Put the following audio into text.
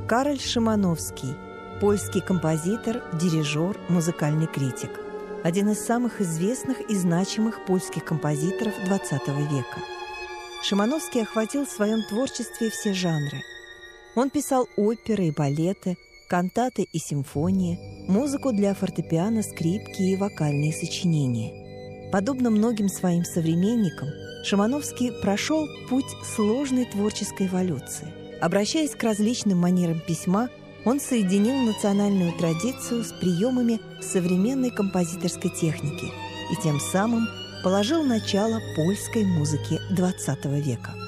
Кароль Шимановский – польский композитор, дирижер, музыкальный критик. Один из самых известных и значимых польских композиторов XX века. Шимановский охватил в своем творчестве все жанры. Он писал оперы и балеты, кантаты и симфонии, музыку для фортепиано, скрипки и вокальные сочинения. Подобно многим своим современникам, Шимановский прошел путь сложной творческой эволюции. Обращаясь к различным манерам письма, он соединил национальную традицию с приемами современной композиторской техники и тем самым положил начало польской музыке XX века.